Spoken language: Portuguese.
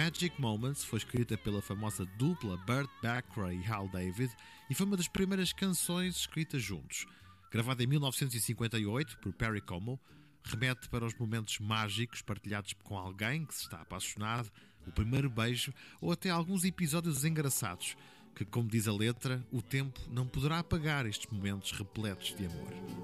Magic Moments foi escrita pela famosa dupla Burt Bacharach e Hal David e foi uma das primeiras canções escritas juntos. Gravada em 1958 por Perry Como, remete para os momentos mágicos partilhados com alguém que se está apaixonado, o primeiro beijo ou até alguns episódios engraçados que, como diz a letra, o tempo não poderá apagar estes momentos repletos de amor.